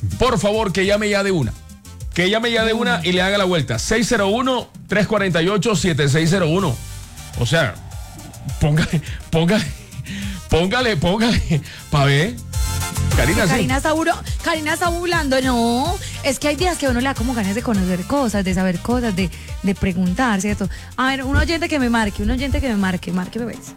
por favor, que llame ya de una. Que llame ya de una y le haga la vuelta. 601-348-7601. O sea, póngale, para ver. Karina está burlando. No, es que hay días que uno le da como ganas de conocer cosas, de saber cosas, de preguntar, ¿cierto? A ver, un oyente que me marque, márqueme, ¿ves?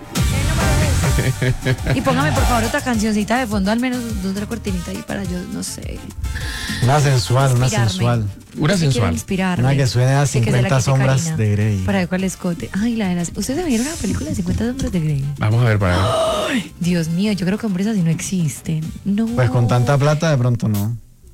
Y póngame por favor otra cancioncita de fondo, al menos otra cortinita ahí para yo, no sé. Una sensual. Inspirarme. Una que suene a 50 sombras Karina, de Grey. Para ver cuál escote. Ay, la de las... ¿Ustedes se vieron la película de 50 sombras de Grey? Vamos a ver para ver. Ay, Dios mío, yo creo que hombres así no existen. No. Pues con tanta plata de pronto no.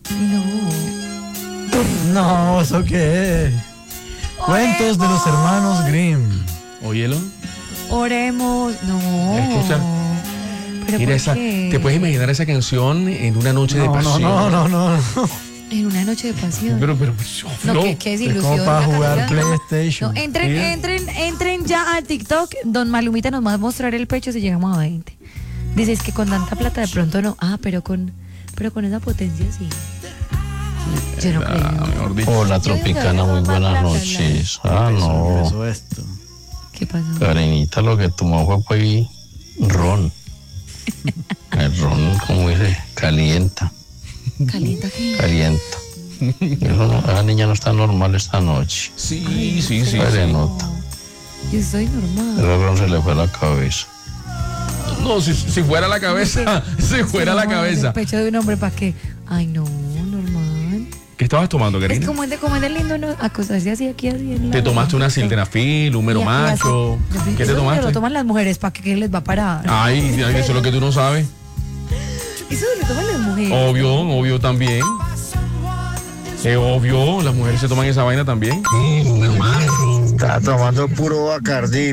No, ¿eso qué es? Cuentos de los hermanos Grimm. Óyelo. Oremos. No. Escucha. ¿Pero mira por esa, qué? ¿te puedes imaginar esa canción en una noche de pasión? No. En una noche de pasión. Pero no, qué desilusión. Es como para jugar la PlayStation. No, entren ya al TikTok. Don Malumita nos va a mostrar el pecho si llegamos a 20. Dices que con tanta plata de pronto no. Ah, pero con esa potencia sí. Yo no creo. Hola Tropicana, muy buenas noches. No. Empezó esto. ¿Qué pasó? Karinita, lo que tomó fue ron. El ron, como dice, calienta. ¿Calienta qué? Calienta. La niña no está normal esta noche. Sí. Se nota. Yo estoy normal. El ron se le fue a la cabeza. No, si fuera la cabeza, la cabeza. El pecho de un hombre, ¿para qué? Ay, no, normal. ¿Qué estabas tomando, Karina? Es como es de lindo, ¿no? Acostarse así aquí en la... ¿Te tomaste una sildenafil, un mero macho? ¿Qué te tomaste? Lo toman las mujeres, ¿para qué les va a parar? Ay, eso es lo que tú no sabes. Eso lo toman las mujeres. Obvio también. Obvio, las mujeres se toman esa vaina también. Está tomando puro Bacardí.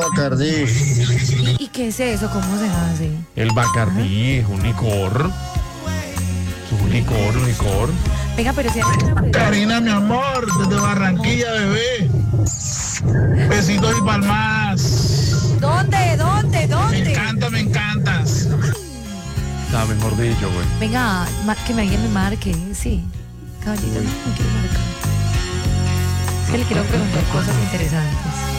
¿Y qué es eso? ¿Cómo se hace? El Bacardí es un licor. Es un licor. Venga, pero si... Karina, mi amor, desde Barranquilla, bebé. Besitos y palmas. ¿Dónde? Me encantas. Está mejor dicho, güey. Venga, que alguien me marque, sí. Caballito, me quiero marcar. Es que le quiero preguntar cosas interesantes.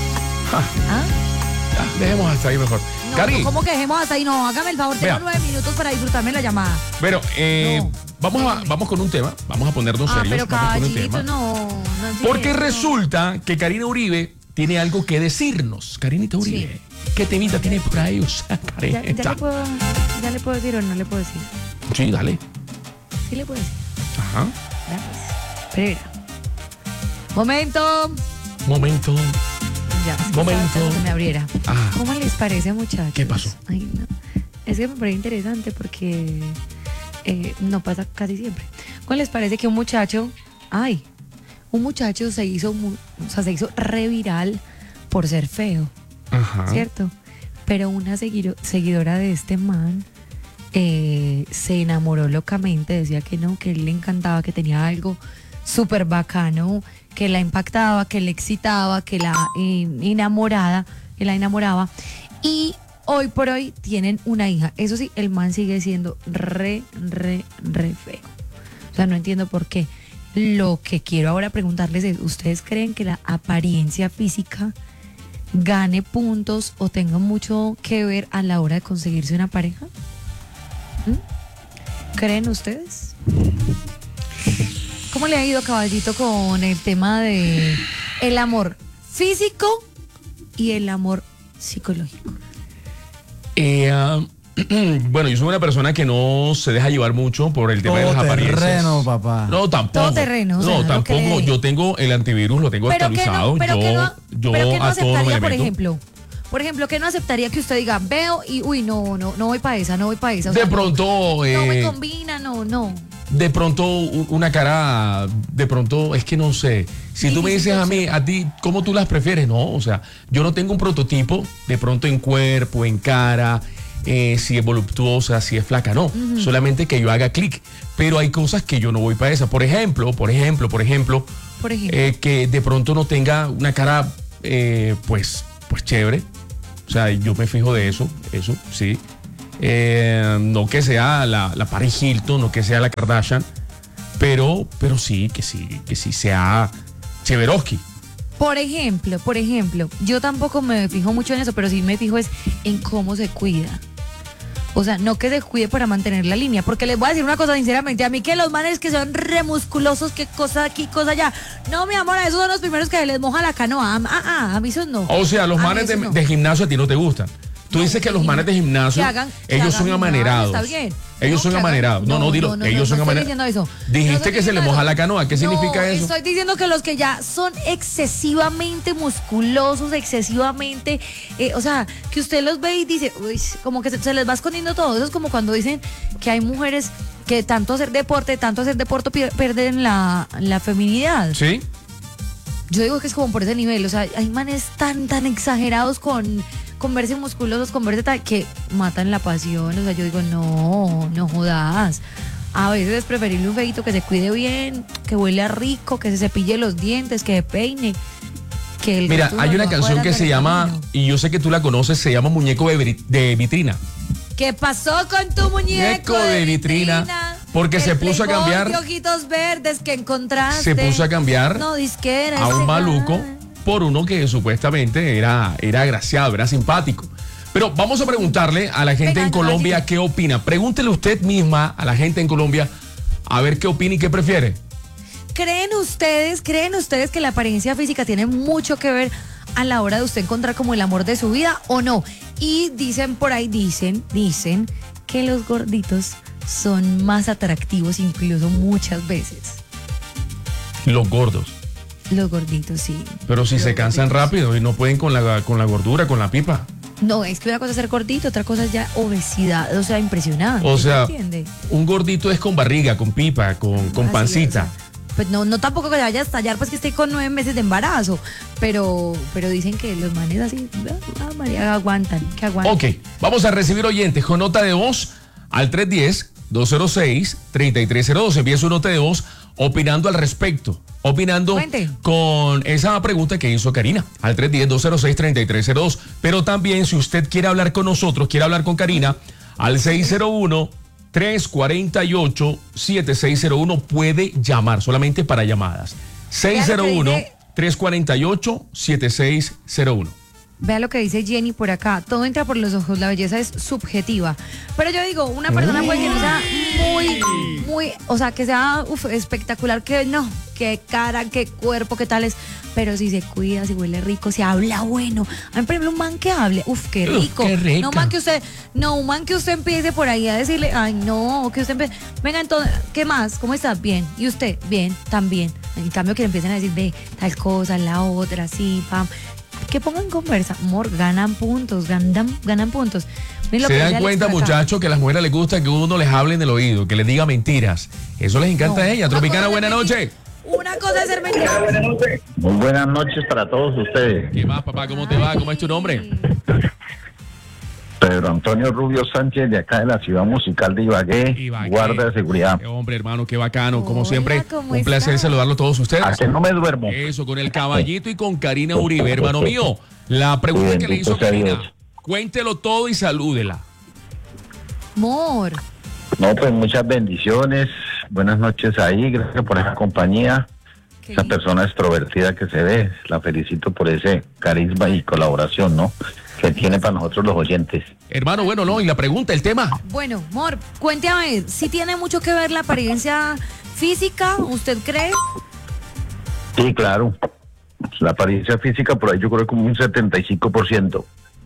Ya, dejemos hasta ahí mejor. No, Cari. ¿cómo que dejemos hasta ahí? No, hágame el favor, tengo 9 minutos para disfrutarme la llamada. Pero, vamos con un tema. Vamos a ponernos serios. Pero vamos con un caballito, tema. no. Porque resulta que Karina Uribe tiene algo que decirnos. Karinita Uribe, Sí. ¿qué temita tiene por ahí? O sea, ¿Ya le puedo decir o no le puedo decir? Sí, dale. Sí le puedo decir. Ajá. Gracias. Espera. Momento. Ya. Momento. Que me abriera. Ah. ¿Cómo les parece, muchachos? ¿Qué pasó? Ay, no. Es que me parece interesante porque no pasa casi siempre. ¿Cómo les parece que un muchacho se hizo re viral por ser feo? Ajá. ¿Cierto? Pero una seguidora de este man se enamoró locamente, decía que no, que él le encantaba, que tenía algo súper bacano, que la impactaba, que le excitaba, que la enamoraba. Y hoy por hoy tienen una hija. Eso sí, el man sigue siendo re feo. O sea, no entiendo por qué. Lo que quiero ahora preguntarles es, ¿ustedes creen que la apariencia física gane puntos o tenga mucho que ver a la hora de conseguirse una pareja? ¿Creen ustedes? ¿Cómo le ha ido, caballito, con el tema de el amor físico y el amor psicológico? Bueno, yo soy una persona que no se deja llevar mucho por el tema de las apariencias. Terreno, papá. No, tampoco. Todo terreno. No, tampoco. Yo tengo el antivirus, lo tengo actualizado. Pero que no a todo no me aceptaría, le por meto. ejemplo, que no aceptaría que usted diga, veo y, no voy para esa. O De sea, pronto. No me combina, no. De pronto, una cara. De pronto, es que no sé. Si tú me dices a ti, ¿cómo tú las prefieres? No, o sea, yo no tengo un prototipo, de pronto en cuerpo, en cara. Si es voluptuosa, si es flaca, no. Solamente que yo haga clic. Pero hay cosas que yo no voy para esa. Por ejemplo, que de pronto no tenga una cara, pues chévere. O sea, yo me fijo de eso, sí. No que sea la Paris Hilton, no que sea la Kardashian, pero sí sea Cheverosky. Por ejemplo, yo tampoco me fijo mucho en eso, pero sí me fijo es en cómo se cuida. O sea, no que se cuide para mantener la línea, porque les voy a decir una cosa sinceramente, a mí que los manes que son remusculosos, que cosa aquí, cosa allá. No, mi amor, esos son los primeros que les moja la canoa. A mí esos no. O sea, los manes de gimnasio a ti no te gustan. Tú dices que los manes de gimnasio, ellos son amanerados. Está bien. Ellos son amanerados. No, dilo. Ellos son amanerados. Dijiste que se les moja la canoa. ¿Qué significa eso? Estoy diciendo que los que ya son excesivamente musculosos, excesivamente, o sea, que usted los ve y dice, uy, como que se les va escondiendo todo. Eso es como cuando dicen que hay mujeres que tanto hacer deporte pierden la feminidad. Sí. Yo digo que es como por ese nivel. O sea, hay manes tan exagerados con verse musculosos, con verse tal, que matan la pasión. O sea, yo digo, no jodas. A veces es preferible un feito que se cuide bien, que huele rico, que se cepille los dientes, que se peine. Mira, hay una canción que se llama, y yo sé que tú la conoces, se llama Muñeco de Vitrina. ¿Qué pasó con tu muñeco de vitrina? Porque se puso a cambiar. De ojitos verdes que encontraste. Se puso a cambiar a un maluco por uno que supuestamente era agraciado, era simpático. Pero vamos a preguntarle a la gente en Colombia qué opina. Pregúntele usted misma a la gente en Colombia a ver qué opina y qué prefiere. ¿Creen ustedes que la apariencia física tiene mucho que ver a la hora de usted encontrar como el amor de su vida o no? Y dicen por ahí, dicen que los gorditos son más atractivos incluso muchas veces. Los gordos. Los gorditos, sí. Pero si se cansan rápido y no pueden con la gordura, con la pipa. No, es que una cosa es ser gordito, otra cosa es ya obesidad, o sea, impresionante. O sea, un gordito es con barriga, con pipa, con pancita. O sea, pues no tampoco que vaya a estallar, pues que esté con 9 meses de embarazo, pero dicen que los manes así, María, aguantan. Ok, vamos a recibir oyentes con nota de voz al 310-206-3302. Envíe su nota de voz opinando al respecto. Con esa pregunta que hizo Karina al 310-206-3302. Pero también si usted quiere hablar con nosotros, quiere hablar con Karina, al 601-348-7601 puede llamar solamente para llamadas. 601-348-7601. Vea lo que dice Jenny por acá. Todo entra por los ojos, la belleza es subjetiva. Pero yo digo, una persona puede que no sea muy, o sea, que sea espectacular, que no, qué cara, qué cuerpo, qué tal es. Pero si se cuida, si huele rico, si habla bueno. A mí, por ejemplo, un man que hable, qué rico. Qué rica. Un man que usted empiece por ahí a decirle, ay, no, que usted empiece, venga, entonces, ¿qué más? ¿Cómo está? Bien. ¿Y usted? Bien, también. En cambio, que le empiecen a decir, ve, tal cosa, la otra, sí, pam. Que pongan conversa, amor, ganan puntos. Se dan cuenta, muchachos, que a las mujeres les gusta que uno les hable en el oído, que les diga mentiras. Eso les encanta a ella. Tropicana, buena noche. Una cosa es ser mentira. Muy buenas noches para todos ustedes. ¿Qué más, papá? ¿Cómo te va? ¿Cómo es tu nombre? Pedro Antonio Rubio Sánchez, de acá de la ciudad musical de Ibagué. Guarda de seguridad. Hombre, hermano, qué bacano. Como siempre, ¿cómo un placer está? saludarlo a todos ustedes. A que no me duermo. Eso, con el caballito y con Karina Uribe, hermano mío. La pregunta que le hizo Karina, cuéntelo todo y salúdela. Amor. No, pues muchas bendiciones. Buenas noches ahí. Gracias por esa compañía. Esa persona extrovertida que se ve. La felicito por ese carisma y colaboración, ¿no? Que tiene para nosotros los oyentes. Hermano, bueno, no, y la pregunta, el tema. Bueno, amor, cuéntame, ¿sí tiene mucho que ver la apariencia física? ¿Usted cree? Sí, claro. La apariencia física por ahí yo creo como un 75%.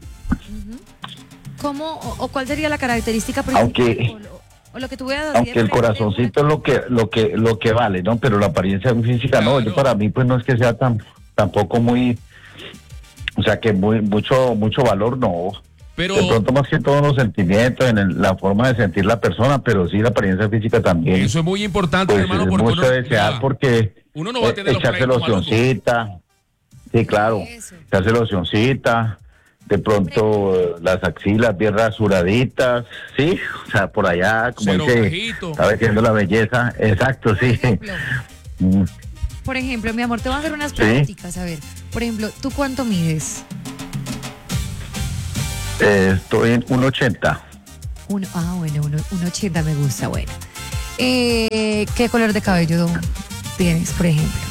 ¿Cómo o cuál sería la característica principal? O lo que tú veas así. Aunque el corazoncito es lo que vale, ¿no? Pero la apariencia física no, yo para mí pues no es que sea tampoco muy, o sea que mucho valor no. Pero de pronto más que todos los sentimientos, en la forma de sentir la persona, pero sí la apariencia física también. Eso es muy importante, pues, hermano, es porque mucho desear porque uno no va a tener echarse locioncita. Sí, claro. Echarse locioncita. De pronto las axilas bien rasuraditas, sí, o sea, por allá, como dice, está viendo la belleza, exacto, sí. Por ejemplo, mi amor, te voy a hacer unas preguntitas, a ver, por ejemplo, ¿tú cuánto mides? Estoy en 1.80. Bueno, 1,80 me gusta, bueno. ¿Qué color de cabello tienes, por ejemplo?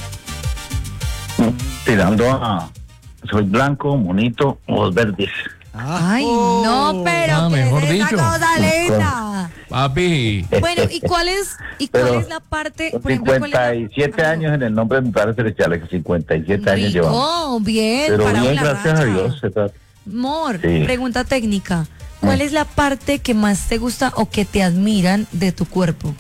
Tirando a... Soy blanco, monito, ojos verdes. Ay, no, pero mejor ¿qué es esa dicho. cosa linda? Papi. Bueno, ¿y cuál es la parte, por ejemplo, cuál es la- 57 años en el nombre de mi padre celestial, que 57 años llevamos. Oh, bien, Pero para bien, una gracias racha. a Dios. Mor, Sí. pregunta técnica. ¿Cuál es la parte que más te gusta o que te admiran de tu cuerpo?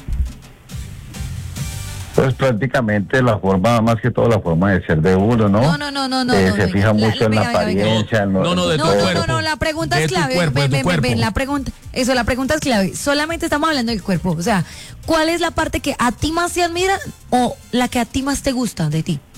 Pues prácticamente la forma, más que todo la forma de ser de uno, ¿no? No. Se fija mucho en la venga. apariencia. No, de tu cuerpo. No, la pregunta De es tu clave. cuerpo, de tu cuerpo. Ven, la pregunta es clave. Solamente estamos hablando del cuerpo. O sea, ¿cuál es la parte que a ti más te admira o la que a ti más te gusta de ti?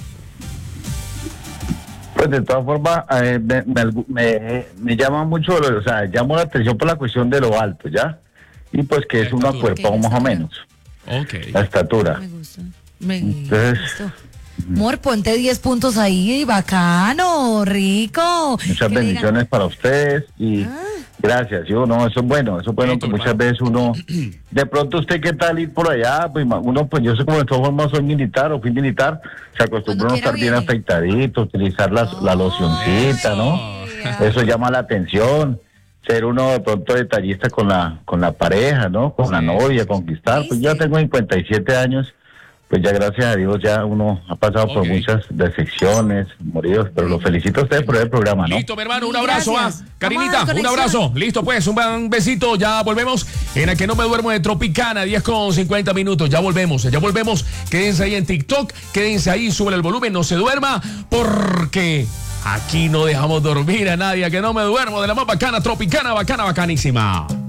Pues de todas formas, me llama mucho, o sea, llamo la atención por la cuestión de lo alto, ¿ya? Y pues que es una cuerpo más o menos, Ok. la estatura. Me gusta. Entonces- Listo. Mor, ponte 10 puntos ahí, bacano, rico. Muchas Que le bendiciones para ustedes y gracias. Yo no, eso es bueno que muchas veces uno, de pronto usted qué tal ir por allá, pues uno, pues yo sé como de todas formas soy militar o fui militar, se acostumbra Cuando a estar quiera bien viene. afeitadito, utilizar la locioncita, ¿no? Eso llama la atención. Ser uno de pronto detallista con la pareja, ¿no? Con la novia, conquistar. Pues yo tengo 57 años. Pues ya gracias a Dios ya uno ha pasado por muchas decepciones, moridos, pero lo felicito a ustedes por el programa, ¿no? Listo, mi hermano, un Mil abrazo. gracias. Karinita, Vamos a dar un abrazo. Listo, pues, un besito. Ya volvemos en el que no me duermo de Tropicana, 10:50 minutos. Ya volvemos. Quédense ahí en TikTok, quédense ahí, suben el volumen, no se duerma, porque aquí no dejamos dormir a nadie. Que no me duermo de la más bacana, Tropicana, bacana, bacanísima.